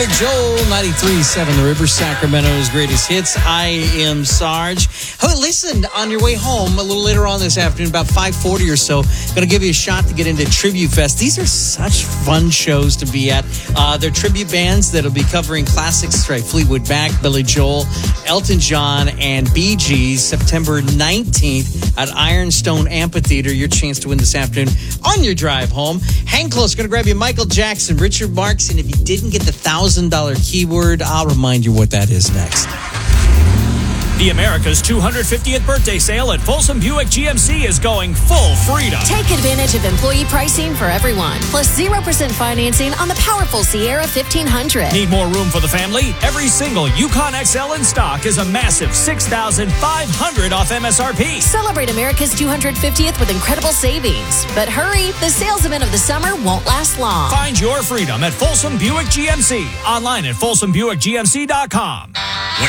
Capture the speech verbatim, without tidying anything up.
Joel, ninety-three point seven The River, Sacramento's greatest hits. I am Sarge. Oh, listen, on your way home a little later on this afternoon, about five forty or so, going to give you a shot to get into Tribute Fest. These are such fun shows to be at. Uh, they're tribute bands that'll be covering classics like Fleetwood Mac, Billy Joel, Elton John, and Bee Gees. September nineteenth at Ironstone Amphitheater. Your chance to win this afternoon on your drive home. Hang close. Going to grab you Michael Jackson, Richard Marx, and if you didn't get the one thousand dollars keyword, I'll remind you what that is next. The America's two hundred fiftieth birthday sale at Folsom Buick G M C is going full freedom. Take advantage of employee pricing for everyone, plus zero percent financing on the powerful Sierra fifteen hundred. Need more room for the family? Every single Yukon X L in stock is a massive six thousand five hundred dollars off M S R P. Celebrate America's two hundred fiftieth with incredible savings. But hurry, the sales event of the summer won't last long. Find your freedom at Folsom Buick G M C. Online at folsom buick g m c dot com.